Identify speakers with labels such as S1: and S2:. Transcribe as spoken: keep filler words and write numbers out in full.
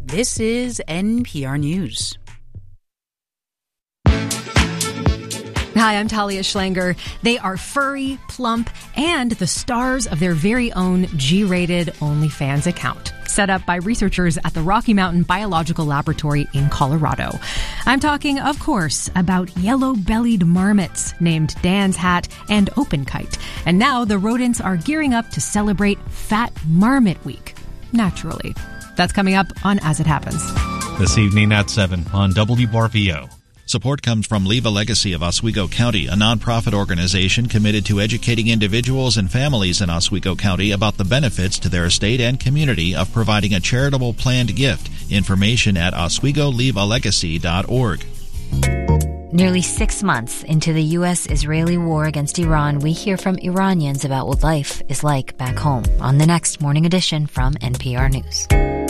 S1: This is N P R News.
S2: Hi, I'm Talia Schlanger. They are furry, plump, and the stars of their very own G-rated OnlyFans account, set up by researchers at the Rocky Mountain Biological Laboratory in Colorado. I'm talking, of course, about yellow-bellied marmots named Dan's Hat and Open Kite. And now the rodents are gearing up to celebrate Fat Marmot Week. Naturally. That's coming up on As It Happens.
S3: This evening at seven on W R V O.
S4: Support comes from Leave a Legacy of Oswego County, a nonprofit organization committed to educating individuals and families in Oswego County about the benefits to their estate and community of providing a charitable planned gift. Information at oswego leave a legacy dot org.
S5: Nearly six months into the U S-Israeli war against Iran, we hear from Iranians about what life is like back home on the next Morning Edition from N P R News.